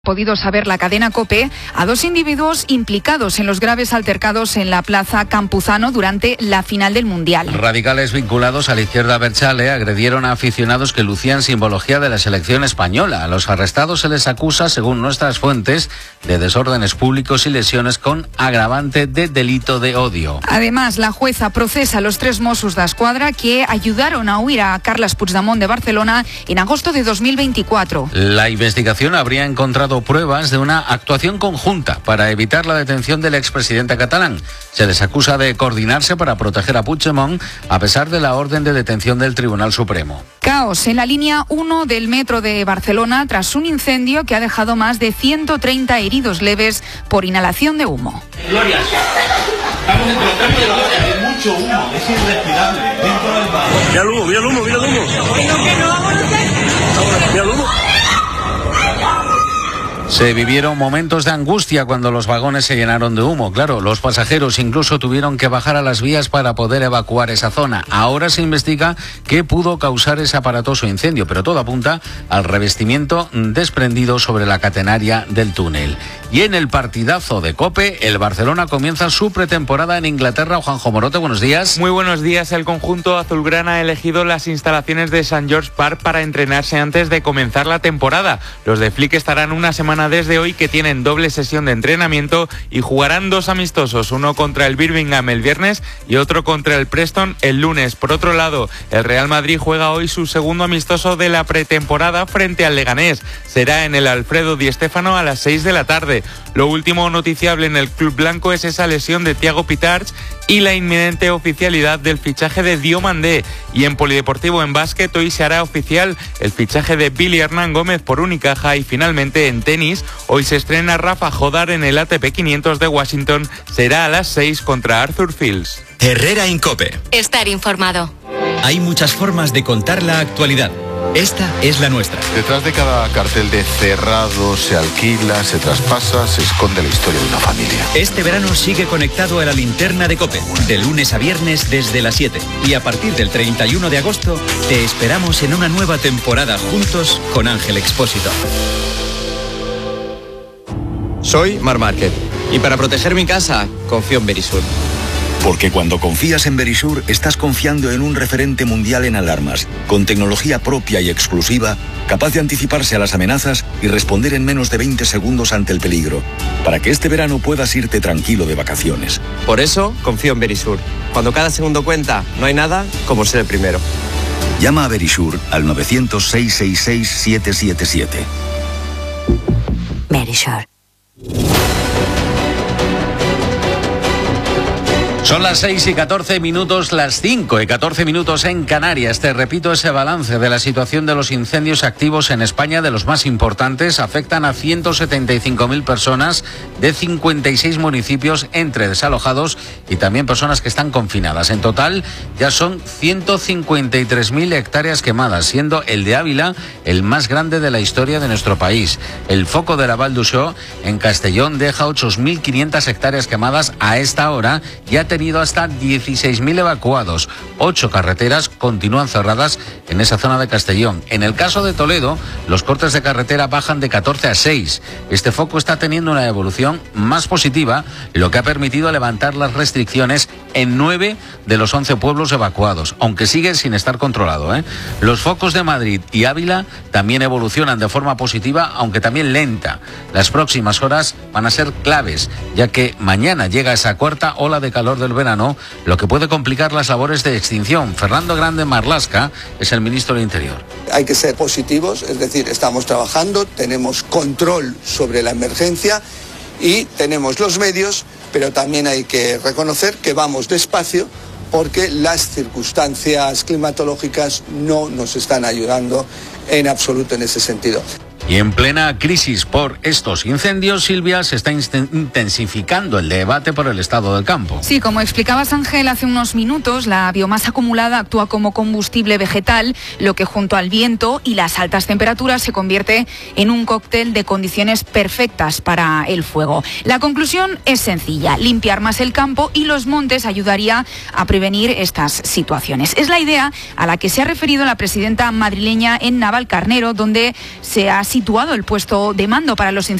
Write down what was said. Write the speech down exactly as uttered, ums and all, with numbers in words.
Podido saber la cadena COPE a dos individuos implicados en los graves altercados en la Plaza Campuzano durante la final del Mundial. Radicales vinculados a la izquierda abertzale agredieron a aficionados que lucían simbología de la selección española. A los arrestados se les acusa, según nuestras fuentes, de desórdenes públicos y lesiones con agravante de delito de odio. Además, la jueza procesa a los tres Mossos d'Esquadra que ayudaron a huir a Carles Puigdemont de Barcelona en agosto de dos mil veinticuatro. La investigación habría encontrado pruebas de una actuación conjunta para evitar la detención del expresidente catalán. Se les acusa de coordinarse para proteger a Puigdemont a pesar de la orden de detención del Tribunal Supremo. Caos en la línea uno del metro de Barcelona tras un incendio que ha dejado más de ciento treinta heridos leves por inhalación de humo. Gloria, estamos en el tramo de Gloria, hay mucho humo, es irrespirable dentro del bar. Mira el humo, mira el humo, mira el humo. Mira el humo. Se vivieron momentos de angustia cuando los vagones se llenaron de humo. Claro, los pasajeros incluso tuvieron que bajar a las vías para poder evacuar esa zona. Ahora se investiga qué pudo causar ese aparatoso incendio, pero todo apunta al revestimiento desprendido sobre la catenaria del túnel. Y en el partidazo de COPE, el Barcelona comienza su pretemporada en Inglaterra. Juanjo Morote, buenos días. Muy buenos días. El conjunto azulgrana ha elegido las instalaciones de Saint George Park para entrenarse antes de comenzar la temporada. Los de Flick estarán una semana desde hoy, que tienen doble sesión de entrenamiento y jugarán dos amistosos, uno contra el Birmingham el viernes y otro contra el Preston el lunes. Por otro lado, el Real Madrid juega hoy su segundo amistoso de la pretemporada frente al Leganés. Será en el Alfredo Di Stéfano a las seis de la tarde. Lo último noticiable en el club blanco es esa lesión de Thiago Pitarch y la inminente oficialidad del fichaje de Diomandé. Y en polideportivo en básquet hoy se hará oficial el fichaje de Billy Hernán Gómez por Unicaja. Y finalmente en tenis hoy se estrena Rafa Jodar en el A T P quinientos de Washington. Será a las seis contra Arthur Fields. Herrera en COPE. Estar informado. Hay muchas formas de contar la actualidad. Esta es la nuestra. Detrás de cada cartel de cerrado, se alquila, se traspasa, se esconde la historia de una familia. Este verano sigue conectado a la linterna de COPE, de lunes a viernes desde las siete. Y a partir del treinta y uno de agosto, te esperamos en una nueva temporada juntos con Ángel Expósito. Soy Mar Márquez y para proteger mi casa confío en Verisur. Porque cuando confías en Verisur, estás confiando en un referente mundial en alarmas, con tecnología propia y exclusiva, capaz de anticiparse a las amenazas y responder en menos de veinte segundos ante el peligro, para que este verano puedas irte tranquilo de vacaciones. Por eso confío en Verisur. Cuando cada segundo cuenta, no hay nada como ser el primero. Llama a Verisur al novecientos, seiscientos sesenta y seis, setecientos setenta y siete. Verisur. Son las seis y catorce minutos, las cinco y catorce minutos en Canarias. Te repito ese balance de la situación de los incendios activos en España, de los más importantes. Afectan a ciento setenta y cinco mil personas de cincuenta y seis municipios, entre desalojados y también personas que están confinadas. En total ya son ciento cincuenta y tres mil hectáreas quemadas, siendo el de Ávila el más grande de la historia de nuestro país. El foco de la Val d'Uixó en Castellón deja ocho mil quinientas hectáreas quemadas a esta hora y ha tenido hasta dieciséis mil evacuados. Ocho carreteras continúan cerradas en esa zona de Castellón. En el caso de Toledo, los cortes de carretera bajan de catorce a seis. Este foco está teniendo una evolución más positiva, lo que ha permitido levantar las restricciones en nueve de los once pueblos evacuados, aunque sigue sin estar controlado, ¿eh? Los focos de Madrid y Ávila también evolucionan de forma positiva, aunque también lenta. Las próximas horas van a ser claves, ya que mañana llega esa cuarta ola de calor del verano, lo que puede complicar las labores de extinción. Fernando Grande Marlasca es el ministro del Interior. Hay que ser positivos, es decir, estamos trabajando, tenemos control sobre la emergencia y tenemos los medios, pero también hay que reconocer que vamos despacio porque las circunstancias climatológicas no nos están ayudando en absoluto en ese sentido. Y en plena crisis por estos incendios, Silvia, se está intensificando el debate por el estado del campo. Sí, como explicabas, Ángel, hace unos minutos, la biomasa acumulada actúa como combustible vegetal, lo que junto al viento y las altas temperaturas se convierte en un cóctel de condiciones perfectas para el fuego. La conclusión es sencilla: limpiar más el campo y los montes ayudaría a prevenir estas situaciones. Es la idea a la que se ha referido la presidenta madrileña en Navalcarnero, donde se ha situado el puesto de mando para los